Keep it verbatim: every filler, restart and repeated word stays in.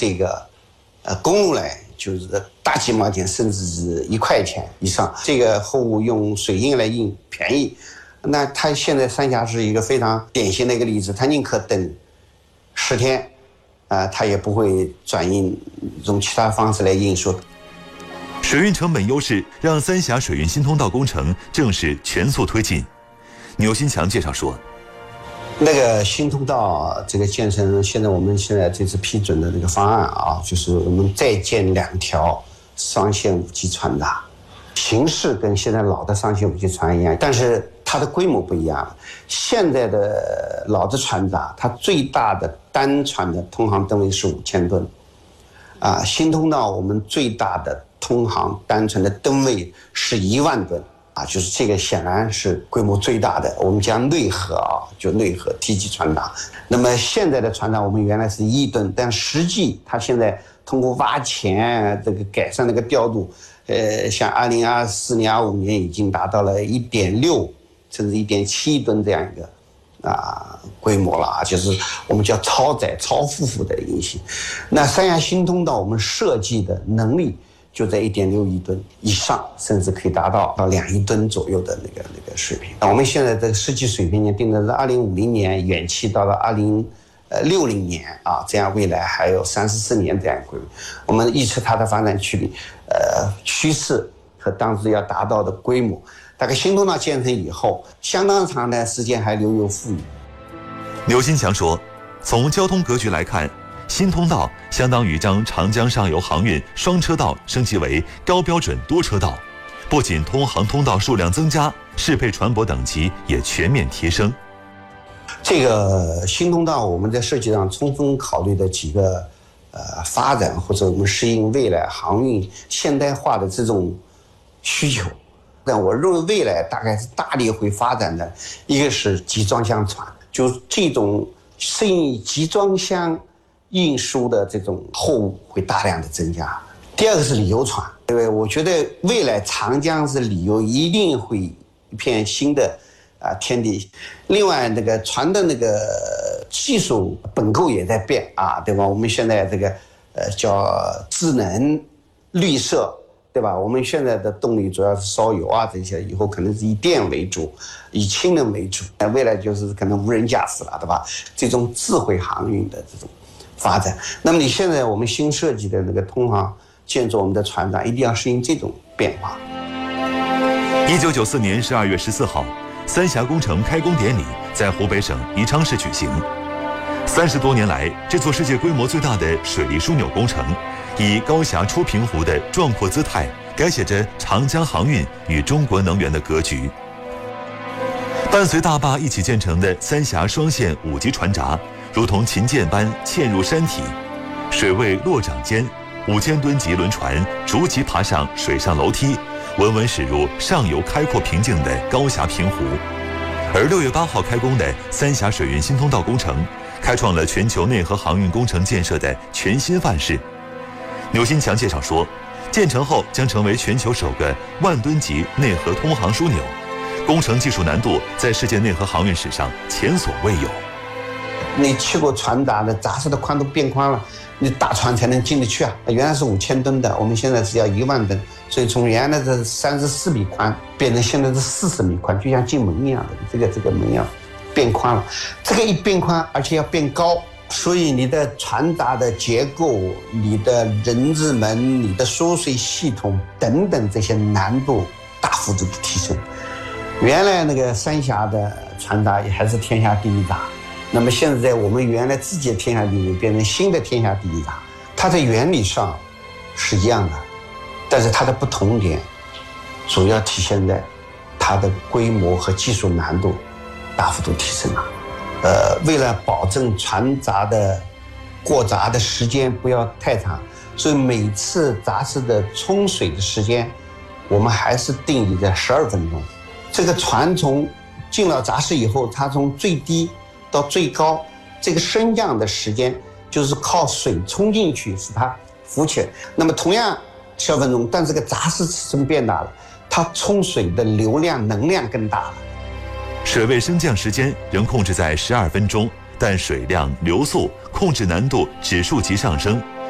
这个呃公路呢，就是大几毛钱，甚至是一块钱以上。这个货物用水印来印便宜，那它现在三峡是一个非常典型的一个例子，它宁可等十天，啊、呃，它也不会转印，用其他方式来印刷。 水运成本优势让三峡水运新通道工程正式全速推进。牛新强介绍说， 那个新通道这个建成，现在我们现在这次批准的这个方案啊，就是我们再建两条双线五级船闸，形式跟现在老的双线五级船一样，但是它的规模不一样了。现在的老的船闸，它最大的单船的通航吨位是五千吨，啊，新通道我们最大的通航单船的吨位是一万吨。啊，就是这个显然是规模最大的。我们讲内河啊，就内河梯级船闸。那么现在的船闸，我们原来是一吨，但实际它现在通过挖潜这个改善那个调度，呃，像二零二四年、二五年已经达到了一点六甚至一点七吨这样一个啊规模了啊，就是我们叫超载、超负负的运行。那三峡新通道我们设计的能力就在一点六亿吨以上，甚至可以达到到两亿吨左右的那个那个水平。那我们现在的实际水平呢，定的是二零五零年，远期到了二零呃六零年啊，这样未来还有三十四年这样规模。我们预测它的发展趋率，呃趋势和当时要达到的规模，大概新通道建成以后，相当长的时间还留有富裕。 刘新强说，从交通格局来看，新通道相当于将长江上游航运双车道升级为高标准多车道，不仅通航通道数量增加，适配船舶等级也全面提升。 这个新通道我们在设计上充分考虑的几个呃发展或者我们适应未来航运现代化的这种需求。但我认为未来大概是大力会发展的一个是集装箱船，就这种适应集装箱运输的这种货物会大量的增加。第二个是旅游船，对不对？我觉得未来长江是旅游一定会一片新的啊天地。另外，那个船的那个技术本构也在变啊，对吧？我们现在这个呃叫智能绿色，对吧？我们现在的动力主要是烧油啊这些，以后可能是以电为主，以氢能为主。未来就是可能无人驾驶了，对吧？这种智慧航运的这种发展。那么你现在我们新设计的那个通航建筑，我们的船长一定要适应这种变化。 一九九四年十二月十四号，三峡工程开工典礼在湖北省宜昌市举行。三十多年来，这座世界规模最大的水利枢纽工程，以高峡出平湖的壮阔姿态，改写着长江航运与中国能源的格局。伴随大坝一起建成的三峡双线五级船闸，如同琴键般嵌入山体，水位落掌间，五千吨级轮船逐级爬上水上楼梯，稳稳驶入上游开阔平静的高峡平湖。而六月八号开工的三峡水运新通道工程，开创了全球内河航运工程建设的全新范式。牛新强介绍说，建成后将成为全球首个万吨级内河通航枢纽，工程技术难度在世界内河航运史上前所未有。 你去过船闸的闸室的宽度变宽了，你大船才能进得去啊！原来是五千吨的，我们现在是要一万吨，所以从原来的三十四米宽变成现在是四十米宽，就像进门一样的，这个这个门要变宽了。这个一变宽，而且要变高，所以你的船闸的结构、你的人字门、你的缩水系统等等这些难度大幅度的提升。原来那个三峡的船闸也还是天下第一闸。那么现在我们原来自己的天下第一变成新的天下第一闸，它在原理上是一样的，但是它的不同点主要体现在它的规模和技术难度大幅度提升了。呃，为了保证船闸的过闸的时间不要太长，所以每次闸室的冲水的时间我们还是定义在十二分钟。这个船从进了闸室以后，它从最低到最高，这个升降的时间就是靠水冲进去使它浮起来。那么同样十二分钟，但这个闸室尺寸变大了，它冲水的流量能量更大了。 水位升降时间仍控制在十二分钟，但水量、流速、控制难度指数级上升，